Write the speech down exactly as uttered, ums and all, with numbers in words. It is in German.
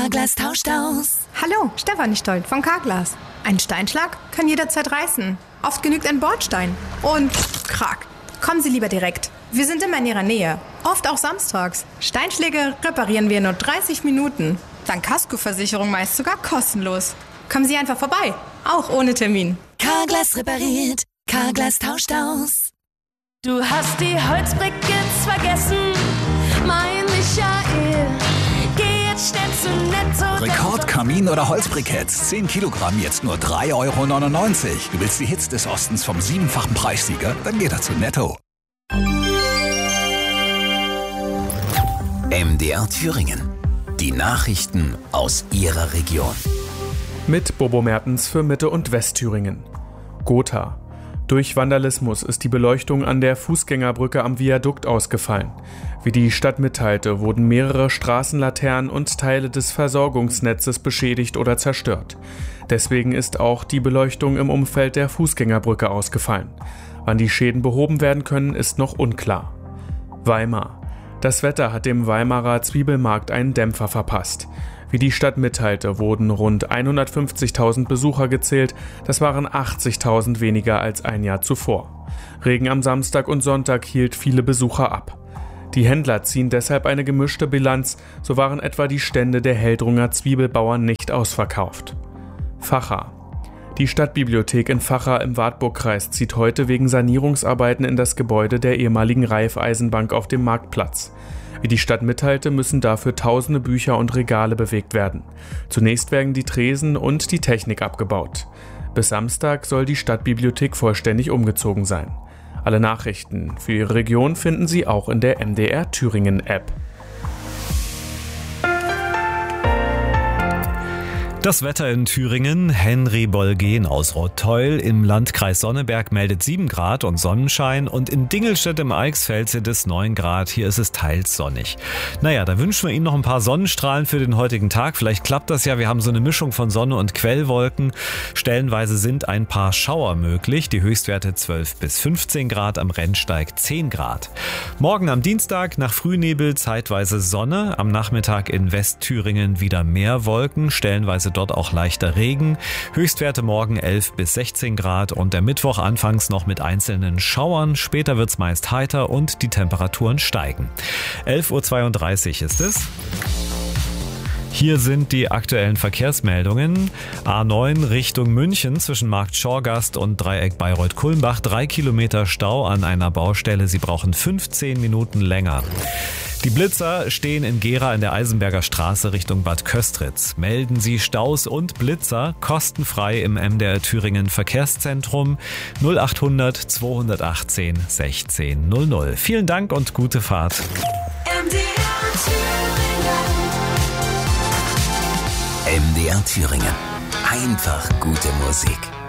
Carglass tauscht aus. Hallo, Stefanie Stolt von Carglass. Ein Steinschlag kann jederzeit reißen. Oft genügt ein Bordstein. Und krack. Kommen Sie lieber direkt. Wir sind immer in Ihrer Nähe. Oft auch samstags. Steinschläge reparieren wir in nur dreißig Minuten. Dank Kaskoversicherung meist sogar kostenlos. Kommen Sie einfach vorbei. Auch ohne Termin. Carglass repariert. Carglass tauscht aus. Du hast die Holzbriketts vergessen, mein Michael. Geh jetzt schnell zu Netto. Rekordkamin oder Holzbriketts. zehn Kilogramm, jetzt nur drei Euro neunundneunzig. Du willst die Hits des Ostens vom siebenfachen Preissieger? Dann geh doch zu Netto. M D R Thüringen. Die Nachrichten aus Ihrer Region. Mit Bobo Mertens für Mitte- und Westthüringen. Gotha. Durch Vandalismus ist die Beleuchtung an der Fußgängerbrücke am Viadukt ausgefallen. Wie die Stadt mitteilte, wurden mehrere Straßenlaternen und Teile des Versorgungsnetzes beschädigt oder zerstört. Deswegen ist auch die Beleuchtung im Umfeld der Fußgängerbrücke ausgefallen. Wann die Schäden behoben werden können, ist noch unklar. Weimar. Das Wetter hat dem Weimarer Zwiebelmarkt einen Dämpfer verpasst. Wie die Stadt mitteilte, wurden rund hundertfünfzigtausend Besucher gezählt, das waren achtzigtausend weniger als ein Jahr zuvor. Regen am Samstag und Sonntag hielt viele Besucher ab. Die Händler ziehen deshalb eine gemischte Bilanz, so waren etwa die Stände der Heldrunger Zwiebelbauern nicht ausverkauft. Vacha. Die Stadtbibliothek in Vacha im Wartburgkreis zieht heute wegen Sanierungsarbeiten in das Gebäude der ehemaligen Raiffeisenbank auf dem Marktplatz. Wie die Stadt mitteilte, müssen dafür tausende Bücher und Regale bewegt werden. Zunächst werden die Tresen und die Technik abgebaut. Bis Samstag soll die Stadtbibliothek vollständig umgezogen sein. Alle Nachrichten für Ihre Region finden Sie auch in der M D R Thüringen App. Das Wetter in Thüringen. Henry Bolgen aus Rotheul im Landkreis Sonneberg meldet sieben Grad und Sonnenschein und in Dingelstedt im Eichsfeld sind es neun Grad. Hier ist es teils sonnig. Naja, da wünschen wir Ihnen noch ein paar Sonnenstrahlen für den heutigen Tag. Vielleicht klappt das ja. Wir haben so eine Mischung von Sonne und Quellwolken. Stellenweise sind ein paar Schauer möglich. Die Höchstwerte zwölf bis fünfzehn Grad, am Rennsteig zehn Grad. Morgen am Dienstag nach Frühnebel zeitweise Sonne. Am Nachmittag in Westthüringen wieder mehr Wolken. Stellenweise dort auch leichter Regen. Höchstwerte morgen elf bis sechzehn Grad und der Mittwoch anfangs noch mit einzelnen Schauern. Später wird's meist heiter und die Temperaturen steigen. elf Uhr zweiunddreißig ist es. Hier sind die aktuellen Verkehrsmeldungen. A neun Richtung München zwischen Markt Schorgast und Dreieck Bayreuth-Kulmbach. Drei Kilometer Stau an einer Baustelle. Sie brauchen fünfzehn Minuten länger. Die Blitzer stehen in Gera in der Eisenberger Straße Richtung Bad Köstritz. Melden Sie Staus und Blitzer kostenfrei im M D R Thüringen Verkehrszentrum null achthundert zweihundertachtzehn sechzehn null null. Vielen Dank und gute Fahrt. M D R Thüringen. M D R Thüringen. Einfach gute Musik.